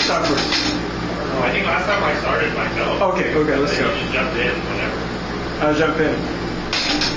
start first? I think last time I started myself. Okay, let's go. You just jumped in whenever. I'll jump in.